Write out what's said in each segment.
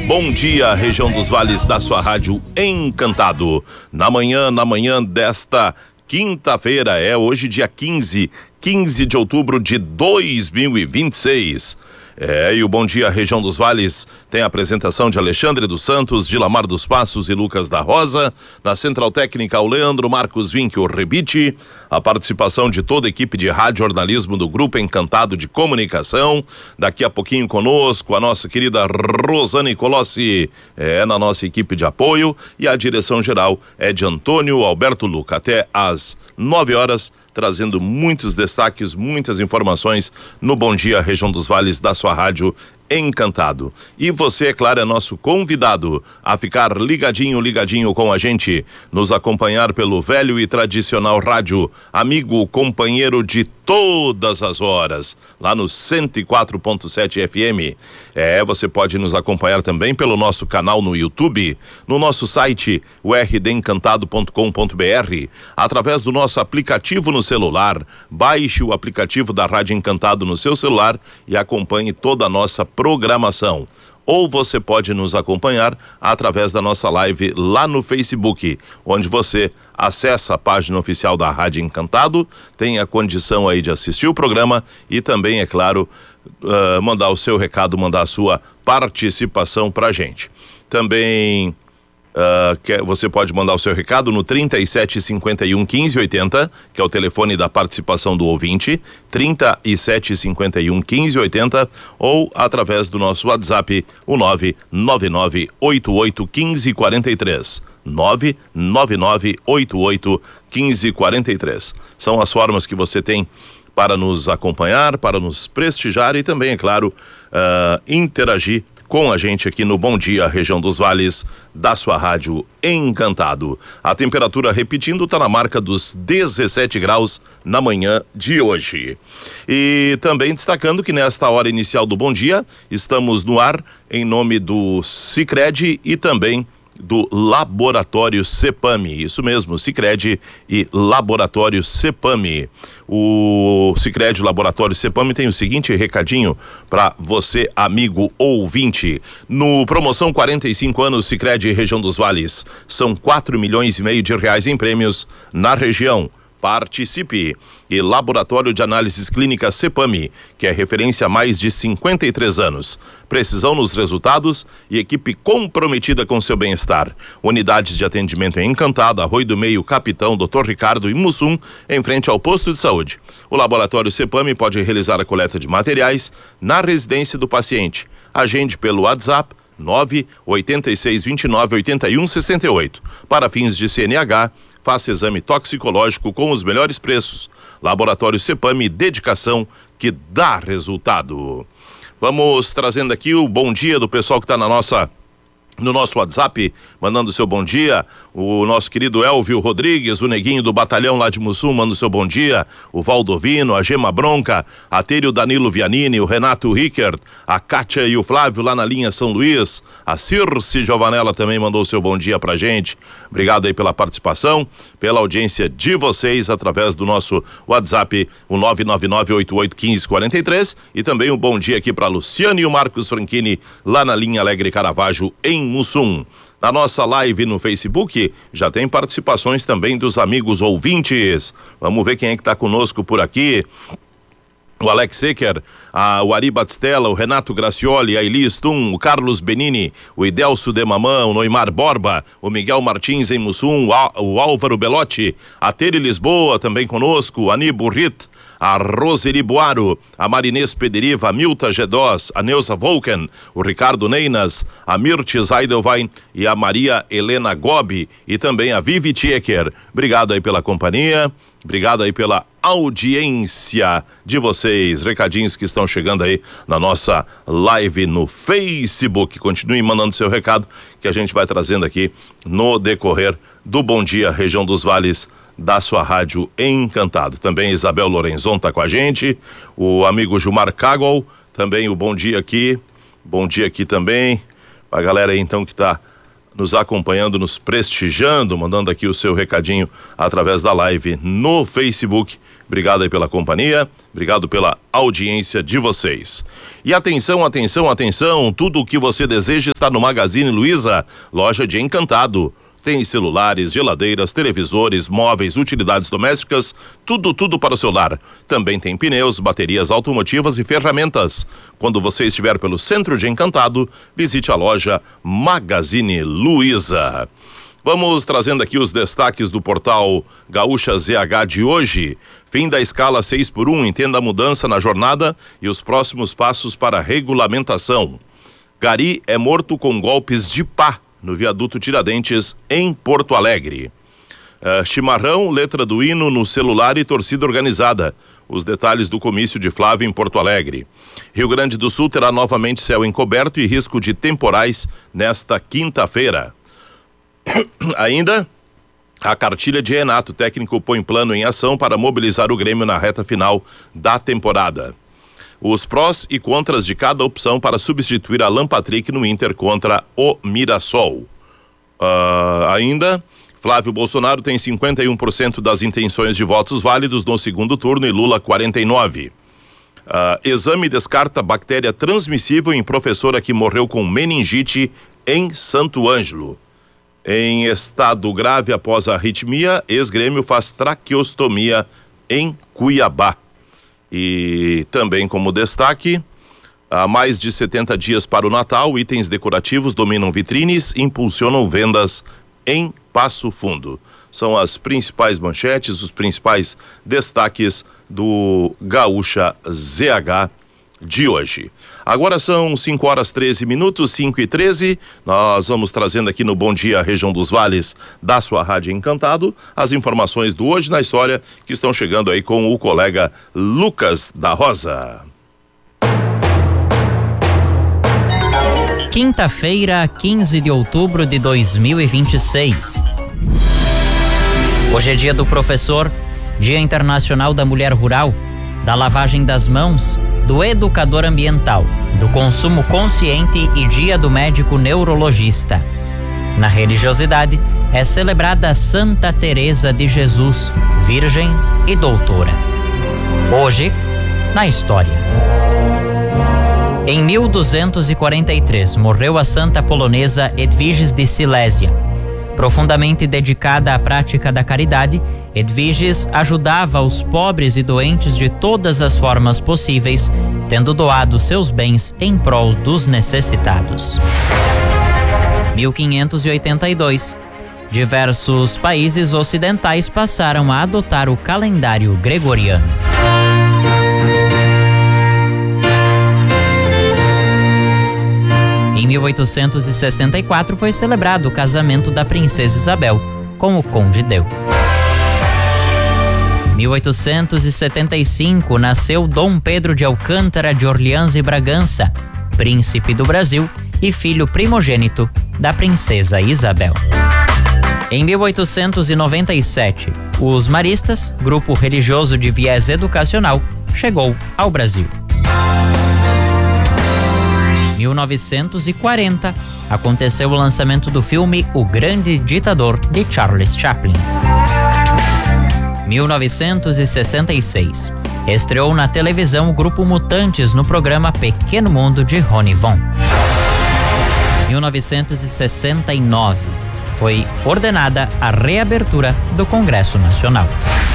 Bom dia, região dos vales da sua rádio Encantado. Na manhã desta quinta-feira, hoje dia 15 de outubro de 2026. E o Bom Dia Região dos Vales tem a apresentação de Alexandre dos Santos, Gilamar dos Passos e Lucas da Rosa. Na Central Técnica, o Leandro Marcos Vinck, o Rebite. A participação de toda a equipe de rádio jornalismo do Grupo Encantado de Comunicação. Daqui a pouquinho conosco, a nossa querida Rosane Colossi, na nossa equipe de apoio. E a direção geral é de Antônio Alberto Luca. Até às 9 horas, trazendo muitos destaques, muitas informações no Bom Dia Região dos Vales da sua rádio Encantado. E você, é claro, é nosso convidado a ficar ligadinho com a gente, nos acompanhar pelo velho e tradicional rádio, amigo, companheiro de todas as horas, lá no 104.7 FM. Você pode nos acompanhar também pelo nosso canal no YouTube, no nosso site, o rdencantado.com.br, através do nosso aplicativo no celular. Baixe o aplicativo da Rádio Encantado no seu celular e acompanhe toda a nossa programação. Ou você pode nos acompanhar através da nossa live lá no Facebook, onde você acessa a página oficial da Rádio Encantado, tem a condição aí de assistir o programa e também, é claro, mandar o seu recado, mandar a sua participação pra gente. Também você pode mandar o seu recado no 3751-1580, que é o telefone da participação do ouvinte, 3751-1580, ou através do nosso WhatsApp, o 999881543. 999881543. São as formas que você tem para nos acompanhar, para nos prestigiar e também, é claro, interagir com a gente aqui no Bom Dia Região dos Vales da sua rádio Encantado. A temperatura, repetindo, está na marca dos 17 graus na manhã de hoje. E também destacando que nesta hora inicial do Bom Dia, estamos no ar em nome do Sicredi e também do Laboratório Cepame. Isso mesmo, Sicredi e Laboratório Cepame. O Sicredi Laboratório Cepame tem o seguinte recadinho para você, amigo ouvinte. No promoção 45 anos Sicredi Região dos Vales, são 4,5 milhões de reais em prêmios na região. Participe! E Laboratório de Análises Clínicas Cepame, que é referência há mais de 53 anos. Precisão nos resultados e equipe comprometida com seu bem-estar. Unidades de atendimento em Encantado, Arroio do Meio, Capitão, Dr. Ricardo e Mussum, em frente ao posto de saúde. O Laboratório Cepame pode realizar a coleta de materiais na residência do paciente. Agende pelo WhatsApp 986298168. Para fins de CNH, faça exame toxicológico com os melhores preços. Laboratório Cepame, dedicação que dá resultado. Vamos trazendo aqui o bom dia do pessoal que está no nosso WhatsApp, mandando seu bom dia. O nosso querido Elvio Rodrigues, o neguinho do batalhão lá de Mussum, manda o seu bom dia. O Valdovino, a Gema Bronca, a Tere, o Danilo Vianini, o Renato Rickert, a Kátia e o Flávio lá na linha São Luís. A Circe Giovanella também mandou o seu bom dia pra gente. Obrigado aí pela participação, pela audiência de vocês através do nosso WhatsApp, o 999881543, e também um bom dia aqui pra Luciane e o Marcos Franchini lá na linha Alegre Caravaggio em Mussum. Na nossa live no Facebook, já tem participações também dos amigos ouvintes. Vamos ver quem é que está conosco por aqui. O Alex Secker, o Ari Batistella, o Renato Gracioli, a Eli Stum, o Carlos Benini, o Idelso de Mamã, o Noimar Borba, o Miguel Martins em Mussum, o Álvaro Belotti, a Tere Lisboa também conosco, a Nibo Rit, a Roseli Boaro, a Marinês Pederiva, a Milta Gedós, a Neuza Volken, o Ricardo Neinas, a Mirtes Heidelwein e a Maria Helena Gobi e também a Vivi Tiecker. Obrigado aí pela companhia, obrigado aí pela audiência de vocês, recadinhos que estão chegando aí na nossa live no Facebook. Continue mandando seu recado que a gente vai trazendo aqui no decorrer do Bom Dia Região dos Vales da sua rádio Encantado. Também Isabel Lorenzon tá com a gente, o amigo Gilmar Cagol, também o bom dia aqui também, a galera aí então que tá nos acompanhando, nos prestigiando, mandando aqui o seu recadinho através da live no Facebook. Obrigado aí pela companhia, obrigado pela audiência de vocês. E atenção, atenção, atenção, tudo o que você deseja está no Magazine Luiza, loja de Encantado. Tem celulares, geladeiras, televisores, móveis, utilidades domésticas, tudo para o seu lar. Também tem pneus, baterias automotivas e ferramentas. Quando você estiver pelo centro de Encantado, visite a loja Magazine Luiza. Vamos trazendo aqui os destaques do portal Gaúcha ZH de hoje. Fim da escala 6x1, entenda a mudança na jornada e os próximos passos para a regulamentação. Gari é morto com golpes de pá no viaduto Tiradentes, em Porto Alegre. Chimarrão, letra do hino no celular e torcida organizada. Os detalhes do comício de Flávio em Porto Alegre. Rio Grande do Sul terá novamente céu encoberto e risco de temporais nesta quinta-feira. Ainda, a cartilha de Renato, técnico põe plano em ação para mobilizar o Grêmio na reta final da temporada. Os prós e contras de cada opção para substituir Alan Patrick no Inter contra o Mirassol. Ainda, Flávio Bolsonaro tem 51% das intenções de votos válidos no segundo turno e Lula 49%. Exame descarta bactéria transmissível em professora que morreu com meningite em Santo Ângelo. Em estado grave após arritmia, ex-Grêmio faz traqueostomia em Cuiabá. E também como destaque, há mais de 70 dias para o Natal, itens decorativos dominam vitrines e impulsionam vendas em Passo Fundo. São as principais manchetes, os principais destaques do Gaúcha ZH de hoje. Agora são 5h13, 5h13. Nós vamos trazendo aqui no Bom Dia Região dos Vales da sua Rádio Encantado as informações do Hoje na História que estão chegando aí com o colega Lucas da Rosa. Quinta-feira, 15 de outubro de 2026. Hoje é dia do professor, Dia Internacional da Mulher Rural, da lavagem das mãos, do educador ambiental, do consumo consciente e dia do médico neurologista. Na religiosidade, é celebrada Santa Teresa de Jesus, virgem e doutora. Hoje, na história. Em 1243, morreu a santa polonesa Edwiges de Silésia. Profundamente dedicada à prática da caridade, Edwiges ajudava os pobres e doentes de todas as formas possíveis, tendo doado seus bens em prol dos necessitados. 1582. Diversos países ocidentais passaram a adotar o calendário gregoriano. Em 1864 foi celebrado o casamento da princesa Isabel com o conde Deu. 1875 nasceu Dom Pedro de Alcântara de Orleans e Bragança, príncipe do Brasil e filho primogênito da princesa Isabel. Em 1897, os Maristas, grupo religioso de viés educacional, chegou ao Brasil. 1940, aconteceu o lançamento do filme O Grande Ditador, de Charles Chaplin. 1966, estreou na televisão o Grupo Mutantes no programa Pequeno Mundo de Rony Von. 1969, foi ordenada a reabertura do Congresso Nacional.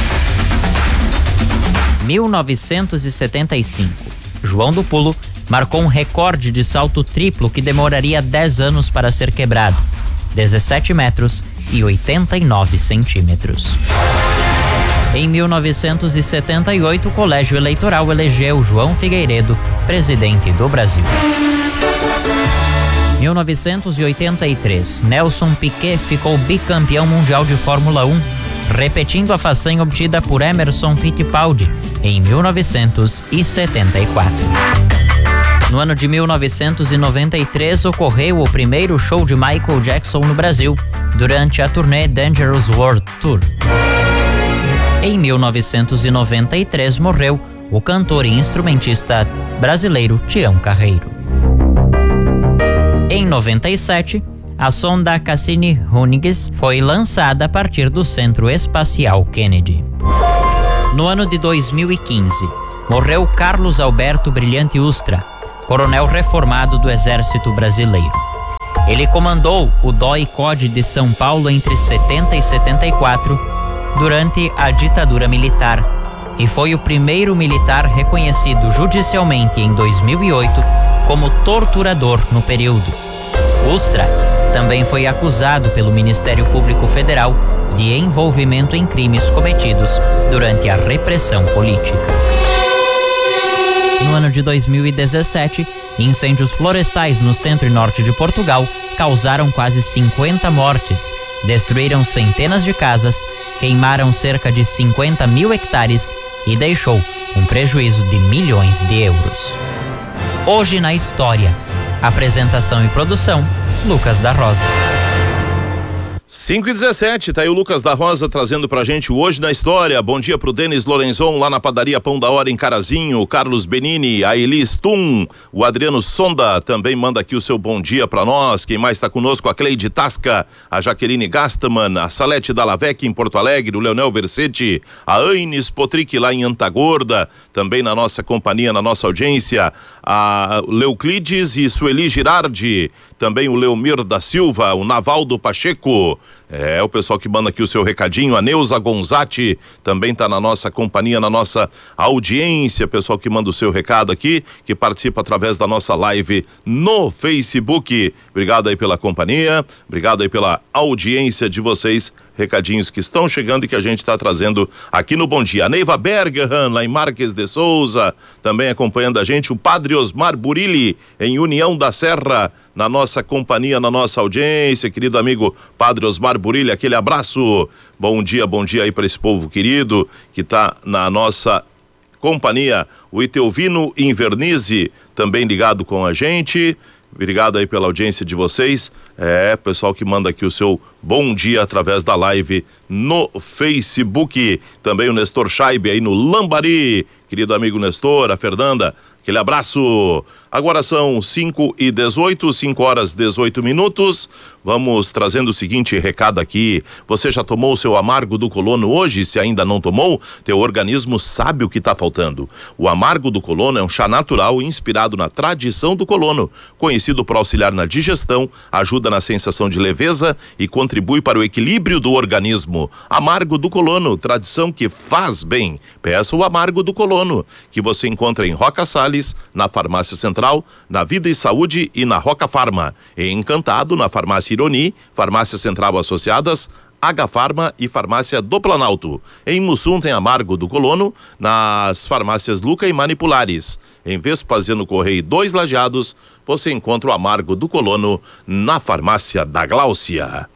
1975, João do Pulo marcou um recorde de salto triplo que demoraria 10 anos para ser quebrado, 17 metros e 89 centímetros. Em 1978, o Colégio Eleitoral elegeu João Figueiredo presidente do Brasil. 1983, Nelson Piquet ficou bicampeão mundial de Fórmula 1, repetindo a façanha obtida por Emerson Fittipaldi em 1974. No ano de 1993, ocorreu o primeiro show de Michael Jackson no Brasil, durante a turnê Dangerous World Tour. Em 1993, morreu o cantor e instrumentista brasileiro Tião Carreiro. Em 97, a sonda Cassini-Huygens foi lançada a partir do Centro Espacial Kennedy. No ano de 2015, morreu Carlos Alberto Brilhante Ustra, coronel reformado do Exército Brasileiro. Ele comandou o DOI-CODE de São Paulo entre 70 e 74, durante a ditadura militar, e foi o primeiro militar reconhecido judicialmente em 2008 como torturador no período. Ustra também foi acusado pelo Ministério Público Federal de envolvimento em crimes cometidos durante a repressão política. No ano de 2017, incêndios florestais no centro e norte de Portugal causaram quase 50 mortes, destruíram centenas de casas, queimaram cerca de 50 mil hectares e deixou um prejuízo de milhões de euros. Hoje na História. Apresentação e produção, Lucas da Rosa. 5h17, tá aí o Lucas da Rosa trazendo pra gente o Hoje na História. Bom dia pro Denis Lorenzon lá na padaria Pão da Hora em Carazinho, o Carlos Benini, a Elis Tum, o Adriano Sonda também manda aqui o seu bom dia pra nós. Quem mais tá conosco? A Cleide Tasca, a Jaqueline Gastaman, a Salete Dallavec em Porto Alegre, o Leonel Versetti, a Aines Potric lá em Antagorda, também na nossa companhia, na nossa audiência, a Leuclides e Sueli Girardi, também o Leomir da Silva, o Navaldo Pacheco, o pessoal que manda aqui o seu recadinho, a Neuza Gonzatti também tá na nossa companhia, na nossa audiência, pessoal que manda o seu recado aqui, que participa através da nossa live no Facebook. Obrigado aí pela companhia, obrigado aí pela audiência de vocês, recadinhos que estão chegando e que a gente está trazendo aqui no Bom Dia. A Neiva Bergerhan, lá em Marques de Souza, também acompanhando a gente, o Padre Osmar Burilli, em União da Serra, na nossa companhia, na nossa audiência, querido amigo Padre Osmar Burilli, aquele abraço, bom dia aí para esse povo querido que está na nossa companhia. O Itelvino Invernizzi também ligado com a gente. Obrigado aí pela audiência de vocês. Pessoal que manda aqui o seu bom dia através da live no Facebook. Também o Nestor Scheibe aí no Lambari, querido amigo Nestor, a Fernanda, aquele abraço. Agora são 5h18, 5h18. Vamos trazendo o seguinte recado aqui. Você já tomou o seu amargo do colono hoje? Se ainda não tomou, teu organismo sabe o que está faltando. O amargo do colono é um chá natural inspirado na tradição do colono, conhecido por auxiliar na digestão, ajuda na sensação de leveza e contribui para o equilíbrio do organismo. Amargo do colono, tradição que faz bem. Peça o amargo do colono, que você encontra em Roca Salles, na Farmácia Central, na Vida e Saúde e na Roca Farma. Em Encantado, na Farmácia Ironi, Farmácia Central Associadas, H-Farma e Farmácia do Planalto. Em Mussum tem amargo do colono nas farmácias Luca e Manipulares. Em Vespasiano Correia 2 Lajeados, você encontra o amargo do colono na farmácia da Gláucia.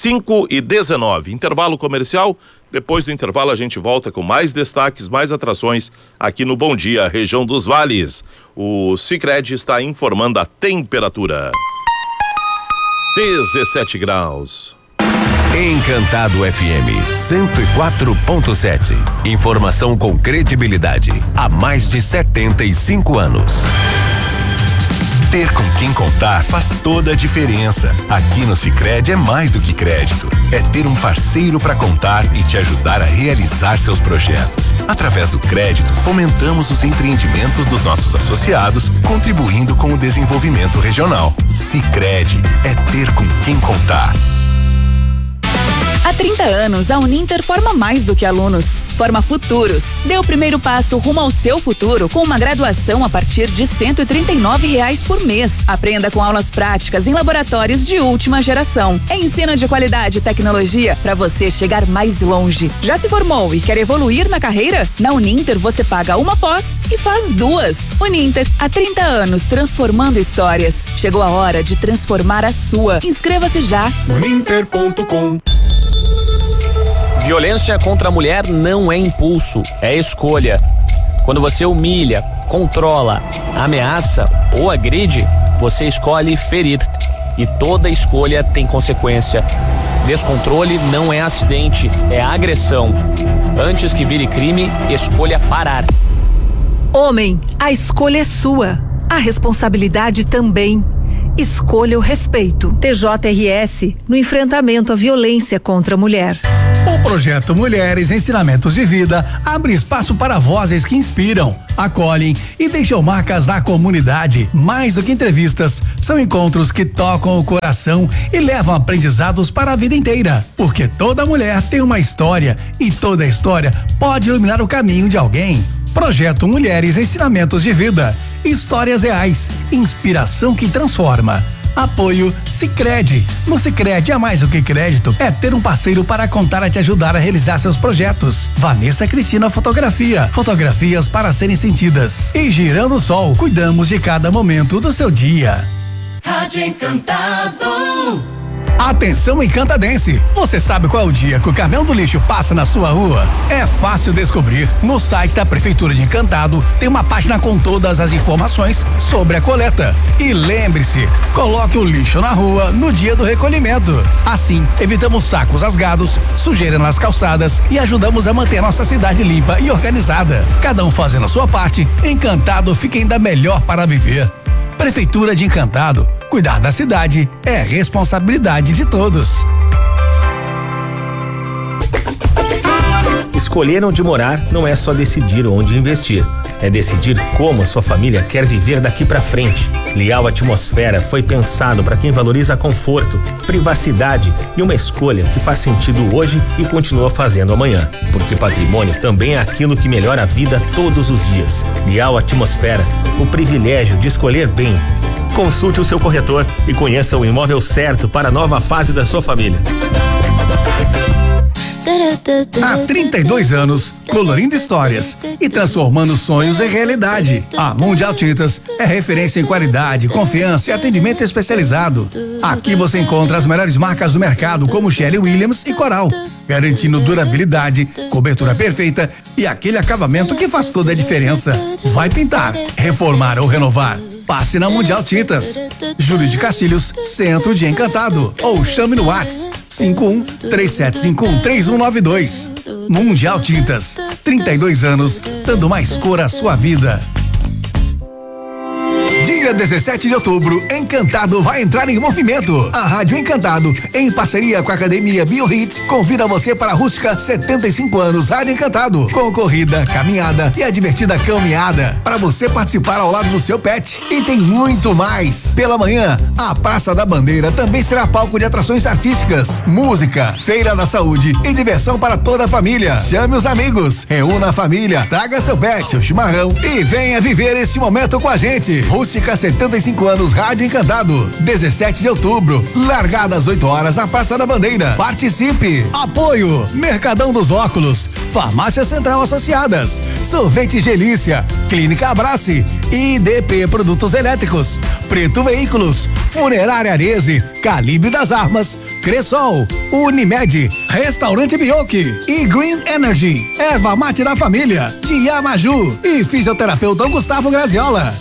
5h19, intervalo comercial. Depois do intervalo a gente volta com mais destaques, mais atrações aqui no Bom Dia, região dos Vales. O Sicredi está informando a temperatura. 17 graus. Encantado FM 104.7. Informação com credibilidade há mais de 75 anos. Ter com quem contar faz toda a diferença. Aqui no Sicredi é mais do que crédito. É ter um parceiro para contar e te ajudar a realizar seus projetos. Através do crédito, fomentamos os empreendimentos dos nossos associados, contribuindo com o desenvolvimento regional. Sicredi é ter com quem contar. Há 30 anos, a Uninter forma mais do que alunos, forma futuros. Dê o primeiro passo rumo ao seu futuro com uma graduação a partir de R$139 por mês. Aprenda com aulas práticas em laboratórios de última geração. É ensino de qualidade e tecnologia para você chegar mais longe. Já se formou e quer evoluir na carreira? Na Uninter você paga uma pós e faz duas. Uninter, há 30 anos transformando histórias. Chegou a hora de transformar a sua. Inscreva-se já. Uninter.com. Violência contra a mulher não é impulso, é escolha. Quando você humilha, controla, ameaça ou agride, você escolhe ferir. E toda escolha tem consequência. Descontrole não é acidente, é agressão. Antes que vire crime, escolha parar. Homem, a escolha é sua. A responsabilidade também. Escolha o respeito. TJRS no enfrentamento à violência contra a mulher. O projeto Mulheres Ensinamentos de Vida abre espaço para vozes que inspiram, acolhem e deixam marcas na comunidade. Mais do que entrevistas, são encontros que tocam o coração e levam aprendizados para a vida inteira. Porque toda mulher tem uma história e toda história pode iluminar o caminho de alguém. Projeto Mulheres Ensinamentos de Vida. Histórias reais, inspiração que transforma. Apoio Sicredi. No Sicredi, é mais do que crédito, é ter um parceiro para contar e te ajudar a realizar seus projetos. Vanessa Cristina Fotografia. Fotografias para serem sentidas. E Girando o Sol, cuidamos de cada momento do seu dia. Rádio Encantado. Atenção encantadense, você sabe qual é o dia que o caminhão do lixo passa na sua rua? É fácil descobrir. No site da Prefeitura de Encantado tem uma página com todas as informações sobre a coleta. E lembre-se, coloque o lixo na rua no dia do recolhimento. Assim, evitamos sacos rasgados, sujeira nas calçadas e ajudamos a manter nossa cidade limpa e organizada. Cada um fazendo a sua parte, Encantado fica ainda melhor para viver. Prefeitura de Encantado, cuidar da cidade é responsabilidade de todos. Escolher onde morar não é só decidir onde investir, é decidir como a sua família quer viver daqui pra frente. Leal Atmosfera foi pensado para quem valoriza conforto, privacidade e uma escolha que faz sentido hoje e continua fazendo amanhã. Porque patrimônio também é aquilo que melhora a vida todos os dias. Leal Atmosfera, o privilégio de escolher bem. Consulte o seu corretor e conheça o imóvel certo para a nova fase da sua família. Há 32 anos, colorindo histórias e transformando sonhos em realidade. A Mundial Tintas é referência em qualidade, confiança e atendimento especializado. Aqui você encontra as melhores marcas do mercado, como Sherwin Williams e Coral, garantindo durabilidade, cobertura perfeita e aquele acabamento que faz toda a diferença. Vai pintar, reformar ou renovar? Passe na Mundial Tintas. Júlio de Castilhos, Centro de Encantado. Ou chame no WhatsApp 51-3751-3192. Mundial Tintas. 32 anos, dando mais cor à sua vida. Dia 17 de outubro, Encantado vai entrar em movimento. A Rádio Encantado, em parceria com a Academia BioHits, convida você para a Rústica 75 anos Rádio Encantado, com corrida, caminhada e a divertida caminhada, para você participar ao lado do seu pet. E tem muito mais. Pela manhã, a Praça da Bandeira também será palco de atrações artísticas, música, feira da saúde e diversão para toda a família. Chame os amigos, reúna a família, traga seu pet, seu chimarrão e venha viver esse momento com a gente. Rústica 75 anos Rádio Encantado, 17 de outubro, largada às 8 horas na Praça da Bandeira. Participe. Apoio Mercadão dos Óculos, Farmácia Central Associadas, Sorvete Gelícia, Clínica Abrace, IDP Produtos Elétricos, Preto Veículos, Funerária Areze, Calibre das Armas, Cressol, Unimed, Restaurante Bioki e Green Energy, Erva Mate da Família, de Yamaju e Fisioterapeuta Gustavo Graziola.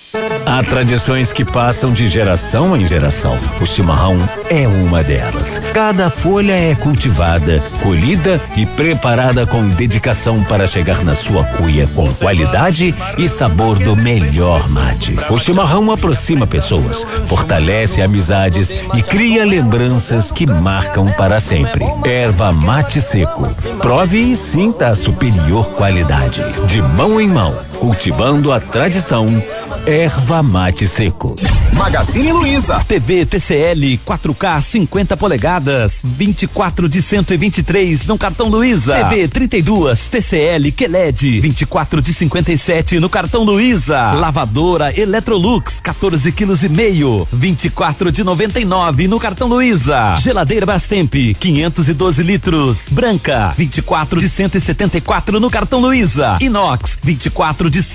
Há tradições que passam de geração em geração. O chimarrão é uma delas. Cada folha é cultivada, colhida e preparada com dedicação para chegar na sua cuia com qualidade e sabor do melhor mate. O chimarrão aproxima pessoas, fortalece amizades e cria lembranças que marcam para sempre. Erva Mate Seco. Prove e sinta a superior qualidade. De mão em mão, cultivando a tradição. Erva Mate Seco. Magazine Luiza. TV TCL 4K 50 polegadas, 24 de 123 no cartão Luiza. TV 32 TCL QLED, 24 de 57 no cartão Luiza. Lavadora Electrolux 14 quilos e meio, 24 de 99 no cartão Luiza. Geladeira Brastemp 512 litros, branca, 24 de 174 no cartão Luiza. Inox 24 de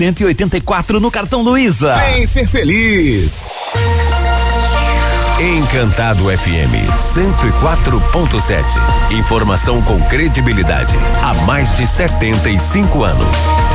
184 no cartão Luiza. Vem ser feliz. Encantado FM 104.7. Informação com credibilidade há mais de 75 anos.